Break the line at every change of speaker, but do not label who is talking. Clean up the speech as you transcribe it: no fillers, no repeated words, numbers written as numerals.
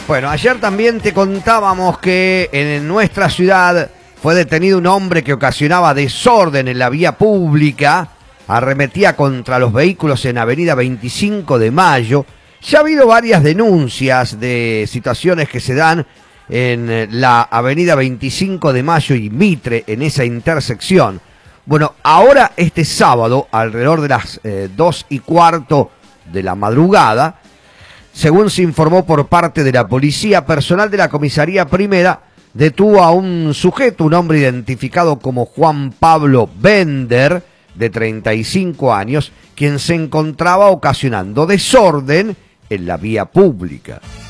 Bueno, ayer también te contábamos que en nuestra ciudad fue detenido un hombre que ocasionaba desorden en la vía pública, arremetía contra los vehículos en Avenida 25 de Mayo. Ya ha habido varias denuncias de situaciones que se dan en la Avenida 25 de Mayo y Mitre, en esa intersección. Bueno, ahora este sábado, alrededor de las 2:15 de la madrugada, según se informó por parte de la policía, personal de la comisaría primera detuvo a un sujeto, un hombre identificado como Juan Pablo Bender, de 35 años, quien se encontraba ocasionando desorden en la vía pública.